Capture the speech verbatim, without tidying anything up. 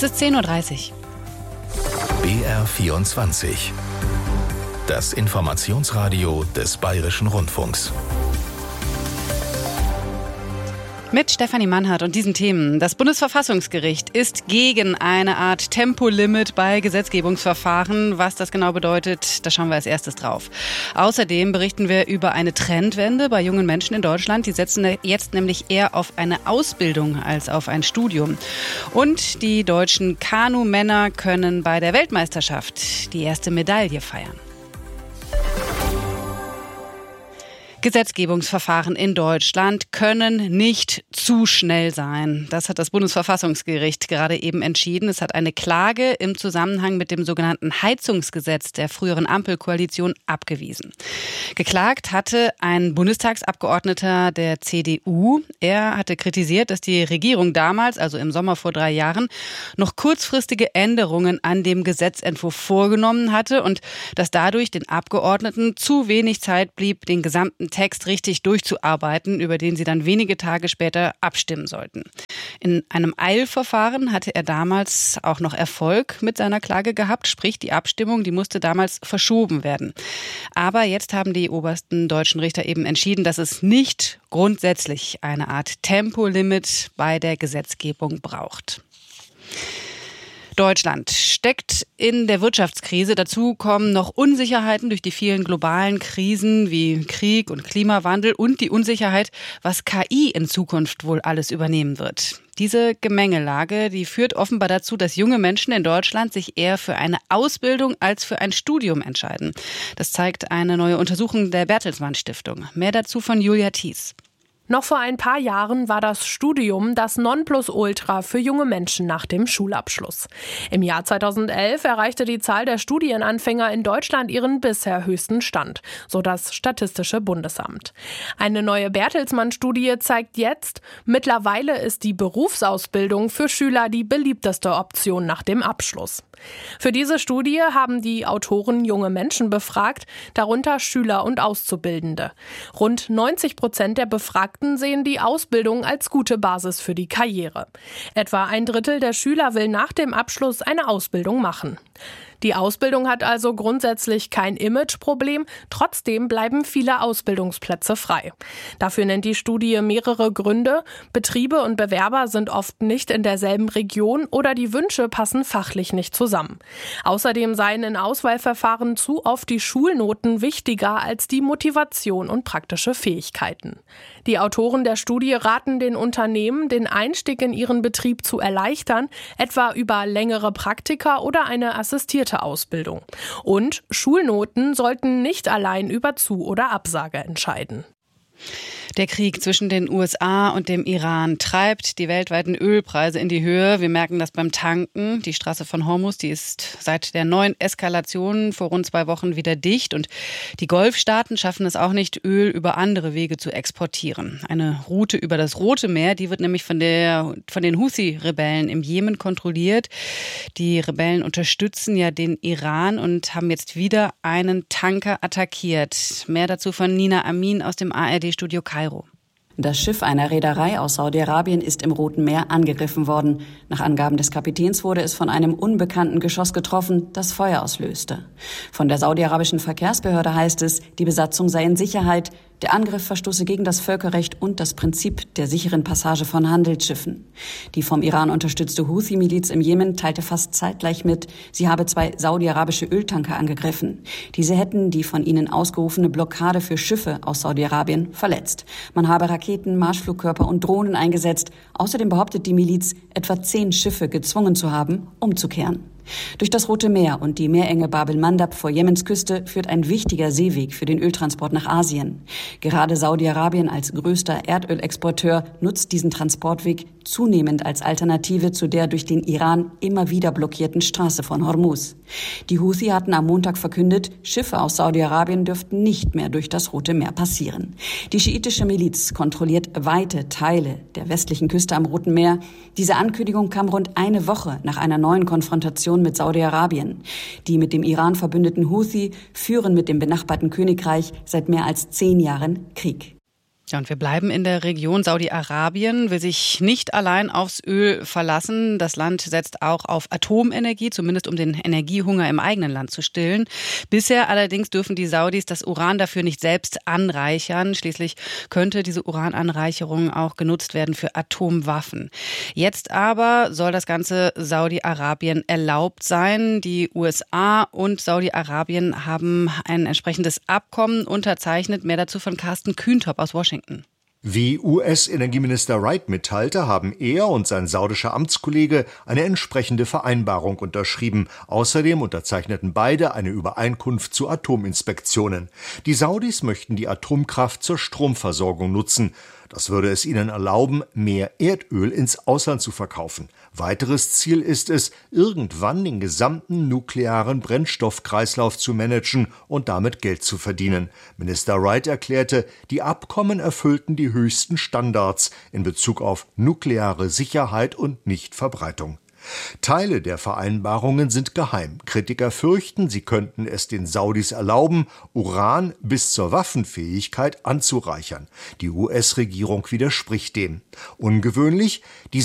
Es ist zehn Uhr dreißig. B R vierundzwanzig. Das Informationsradio des Bayerischen Rundfunks. Mit Stefanie Mannhardt und diesen Themen. Das Bundesverfassungsgericht ist gegen eine Art Tempolimit bei Gesetzgebungsverfahren. Was das genau bedeutet, da schauen wir als erstes drauf. Außerdem berichten wir über eine Trendwende bei jungen Menschen in Deutschland. Die setzen jetzt nämlich eher auf eine Ausbildung als auf ein Studium. Und die deutschen Kanu-Männer können bei der Weltmeisterschaft die erste Medaille feiern. Gesetzgebungsverfahren in Deutschland können nicht zu schnell sein. Das hat das Bundesverfassungsgericht gerade eben entschieden. Es hat eine Klage im Zusammenhang mit dem sogenannten Heizungsgesetz der früheren Ampelkoalition abgewiesen. Geklagt hatte ein Bundestagsabgeordneter der C D U. Er hatte kritisiert, dass die Regierung damals, also im Sommer vor drei Jahren, noch kurzfristige Änderungen an dem Gesetzentwurf vorgenommen hatte und dass dadurch den Abgeordneten zu wenig Zeit blieb, den gesamten Text richtig durchzuarbeiten, über den sie dann wenige Tage später abstimmen sollten. In einem Eilverfahren hatte er damals auch noch Erfolg mit seiner Klage gehabt, sprich die Abstimmung, die musste damals verschoben werden. Aber jetzt haben die obersten deutschen Richter eben entschieden, dass es nicht grundsätzlich eine Art Tempolimit bei der Gesetzgebung braucht. Deutschland steckt in der Wirtschaftskrise. Dazu kommen noch Unsicherheiten durch die vielen globalen Krisen wie Krieg und Klimawandel und die Unsicherheit, was K I in Zukunft wohl alles übernehmen wird. Diese Gemengelage, die führt offenbar dazu, dass junge Menschen in Deutschland sich eher für eine Ausbildung als für ein Studium entscheiden. Das zeigt eine neue Untersuchung der Bertelsmann Stiftung. Mehr dazu von Julia Thies. Noch vor ein paar Jahren war das Studium das Nonplusultra für junge Menschen nach dem Schulabschluss. Im Jahr zweitausendelf erreichte die Zahl der Studienanfänger in Deutschland ihren bisher höchsten Stand, so das Statistische Bundesamt. Eine neue Bertelsmann-Studie zeigt jetzt, mittlerweile ist die Berufsausbildung für Schüler die beliebteste Option nach dem Abschluss. Für diese Studie haben die Autoren junge Menschen befragt, darunter Schüler und Auszubildende. Rund neunzig Prozent der Befragten sehen die Ausbildung als gute Basis für die Karriere. Etwa ein Drittel der Schüler will nach dem Abschluss eine Ausbildung machen. Die Ausbildung hat also grundsätzlich kein Imageproblem, trotzdem bleiben viele Ausbildungsplätze frei. Dafür nennt die Studie mehrere Gründe. Betriebe und Bewerber sind oft nicht in derselben Region oder die Wünsche passen fachlich nicht zusammen. Außerdem seien in Auswahlverfahren zu oft die Schulnoten wichtiger als die Motivation und praktische Fähigkeiten. Die Autoren der Studie raten den Unternehmen, den Einstieg in ihren Betrieb zu erleichtern, etwa über längere Praktika oder eine assistierte Ausbildung. Und Schulnoten sollten nicht allein über Zu- oder Absage entscheiden. Der Krieg zwischen den U S A und dem Iran treibt die weltweiten Ölpreise in die Höhe. Wir merken das beim Tanken. Die Straße von Hormuz, die ist seit der neuen Eskalation vor rund zwei Wochen wieder dicht. Und die Golfstaaten schaffen es auch nicht, Öl über andere Wege zu exportieren. Eine Route über das Rote Meer, die wird nämlich von, der, von den Houthi-Rebellen im Jemen kontrolliert. Die Rebellen unterstützen ja den Iran und haben jetzt wieder einen Tanker attackiert. Mehr dazu von Nina Amin aus dem A R D-Studio Kairo. Das Schiff einer Reederei aus Saudi-Arabien ist im Roten Meer angegriffen worden. Nach Angaben des Kapitäns wurde es von einem unbekannten Geschoss getroffen, das Feuer auslöste. Von der saudi-arabischen Verkehrsbehörde heißt es, die Besatzung sei in Sicherheit. Der Angriff verstoße gegen das Völkerrecht und das Prinzip der sicheren Passage von Handelsschiffen. Die vom Iran unterstützte Houthi-Miliz im Jemen teilte fast zeitgleich mit, sie habe zwei saudi-arabische Öltanker angegriffen. Diese hätten die von ihnen ausgerufene Blockade für Schiffe aus Saudi-Arabien verletzt. Man habe Raketen, Marschflugkörper und Drohnen eingesetzt. Außerdem behauptet die Miliz, etwa zehn Schiffe gezwungen zu haben, umzukehren. Durch das Rote Meer und die Meerenge Bab el-Mandab vor Jemens Küste führt ein wichtiger Seeweg für den Öltransport nach Asien. Gerade Saudi-Arabien als größter Erdölexporteur nutzt diesen Transportweg zunehmend als Alternative zu der durch den Iran immer wieder blockierten Straße von Hormuz. Die Houthi hatten am Montag verkündet, Schiffe aus Saudi-Arabien dürften nicht mehr durch das Rote Meer passieren. Die schiitische Miliz kontrolliert weite Teile der westlichen Küste am Roten Meer. Diese Ankündigung kam rund eine Woche nach einer neuen Konfrontation mit Saudi-Arabien. Die mit dem Iran verbündeten Houthi führen mit dem benachbarten Königreich seit mehr als zehn Jahren Krieg. Ja, und wir bleiben in der Region. Saudi-Arabien will sich nicht allein aufs Öl verlassen. Das Land setzt auch auf Atomenergie, zumindest um den Energiehunger im eigenen Land zu stillen. Bisher allerdings dürfen die Saudis das Uran dafür nicht selbst anreichern. Schließlich könnte diese Urananreicherung auch genutzt werden für Atomwaffen. Jetzt aber soll das Ganze Saudi-Arabien erlaubt sein. Die U S A und Saudi-Arabien haben ein entsprechendes Abkommen unterzeichnet. Mehr dazu von Carsten Kühntop aus Washington. Wie U S-Energieminister Wright mitteilte, haben er und sein saudischer Amtskollege eine entsprechende Vereinbarung unterschrieben. Außerdem unterzeichneten beide eine Übereinkunft zu Atominspektionen. Die Saudis möchten die Atomkraft zur Stromversorgung nutzen. Das würde es ihnen erlauben, mehr Erdöl ins Ausland zu verkaufen. Weiteres Ziel ist es, irgendwann den gesamten nuklearen Brennstoffkreislauf zu managen und damit Geld zu verdienen. Minister Wright erklärte, die Abkommen erfüllten die höchsten Standards in Bezug auf nukleare Sicherheit und Nichtverbreitung. Teile der Vereinbarungen sind geheim. Kritiker fürchten, sie könnten es den Saudis erlauben, Uran bis zur Waffenfähigkeit anzureichern. Die U S-Regierung widerspricht dem. Ungewöhnlich, die